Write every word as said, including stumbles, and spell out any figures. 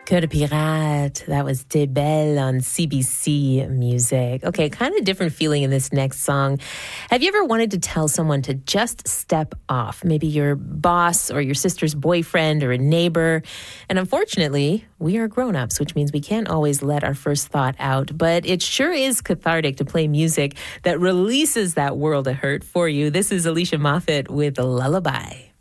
Cœur de Pirate. That was T'es Belle on C B C Music. Okay, kind of different feeling in this next song. Have you ever wanted to tell someone to just step off? Maybe your boss or your sister's boyfriend or a neighbor. And unfortunately, we are grown-ups, which means we can't always let our first thought out. But it sure is cathartic to play music that releases that world of hurt for you. This is Alicia Moffett with Lullaby.